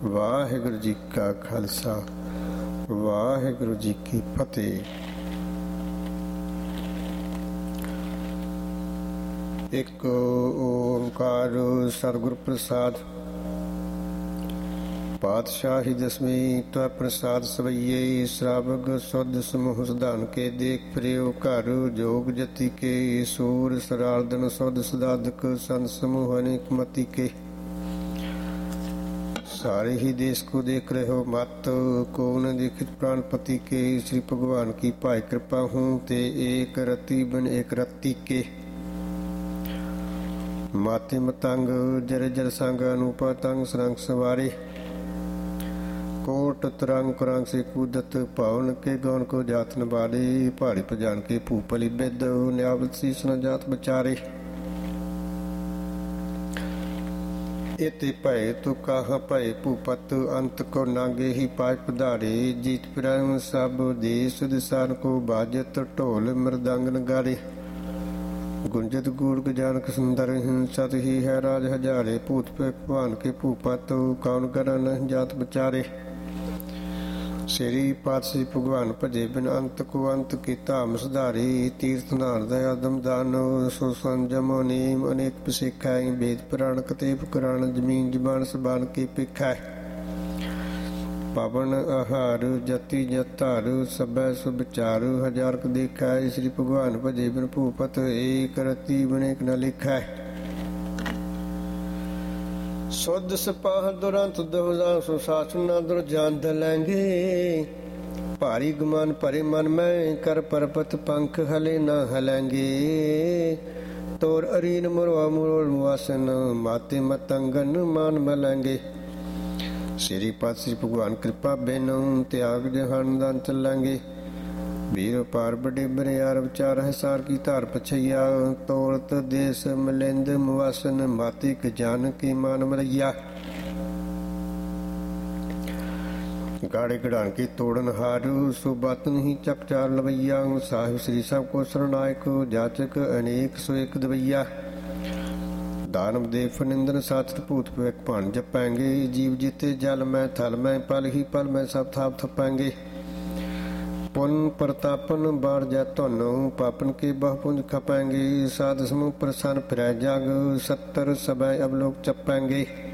ਵਾਹਿਗੁਰੂ ਜੀ ਕਾ ਖਾਲਸਾ, ਵਾਹਿਗੁਰੂ ਜੀ ਕੀ ਫਤਿਹ। ਇੱਕ ਓਂਕਾਰ ਸਤਿਗੁਰ ਪ੍ਰਸਾਦ। ਪਾਤਸ਼ਾਹੀ ਦਸਵੀਂ ਤਵੈ ਪ੍ਰਸਾਦ ਸਵਈਏ, ਸਰਾਬਗ ਸੁਧ ਸਮੂਹ ਸਧਾਨ ਕੇ ਦੇਖ ਫਿਰਿਓ ਘਰ, ਜੋਗ ਜਤੀ ਕੇ ਸੂਰ ਸਰਾਰਦਨ ਸੁਧ ਸਦਾਦਕ ਸੰਤ ਸਮੂਹ ਅਨੇਕ ਮਤੀ ਕੇ। सारे ही देश को देख रहे हो मत, को न देखित प्राणपति के। श्री भगवान की भाई कृपा हूँ ते एक रति बन एक रति के। माते मतंग जर जर संग अनुपा तंग सरंग सवारे, कोट तरंग कुरंग से कूदत पावन के गौन को जात नबारे। पहाड़ी पजान के भूपली बिद न्यावत शीस न जात बचारे। इति भय तु कहाँ भय भूपत, अंत को नागे ही पाय पधारे। जीत फिराऊं सब देश दिशान को, बाजत ढोल मृदंग नगारे। गुंजत गूढ़ गजानक सुंदर, सत ही है राज हजारे। भूत भगवान के भूपत, कौन करन जात बचारे। श्री पातशाही भगवान भजे बिन अंत को, अंत की धाम सुधारी। तीर्थ नार दया दम दान, सो संजम नीम अनेक पिसिखै। वेद पुराण कतेब कुरान, जमीन जबान सबान की पिखै। पवन आहार जति जतार, सबै सुविचार हजार देखै। श्री भगवान भजे बिन भूपत, एक रति बनेक न लिखै। सुध सिपाह दुरंत दोहरा, सुशासन न दुर्जान दलेंगे। भारी गुमान भरे मन में, कर पर्वत पंख हले न हलेंगे। तोर अरीन मुरवा मुरोड़ मुआसन, माते मतंगन मान मलेंगे। श्री पातशाही भगवान कृपा बिन, त्याग जहान दान चलेंगे। वीर पार बड़े बरियार, विचार है सार की धार पछैया। तोड़त देश मिलिंद मुआसन, मातिक जान की मान मरैया। गाड़े गढ़ान की तोड़न हारू, सो बात नहीं चक चार लवैया। साहिब श्री सब को शरणायक, जाचक अनेक सो एक दवैया। दानव देव फनिंदन साचत भूत भविक भान जपेंगे। जीव जीते जल में थल में, पल ही पल में सब थाप थपेंगे। पुन प्रतापन बार जै धुन, पापन के बहुपुंज खपेंगे। साध समूह प्रसन्न फिरै जग, 70 सबै अवलोक चपेंगे।